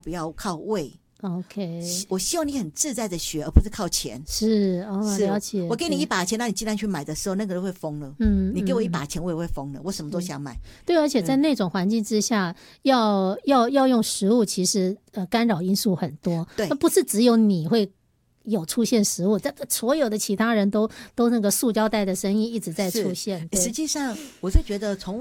不要靠胃。 OK， 我希望你很自在的学，而不是靠钱。 是是了解。 我给你一把钱，让你鸡蛋去买的时候，那个人会疯了。你给我一把钱，我也会疯了，我什么都想买。 对，而且在那种环境之下，要用食物，其实干扰因素很多。 对， 不是只有你会有出现食物，这所有的其他人都那个塑胶袋的声音一直在出现。 实际上，我是觉得从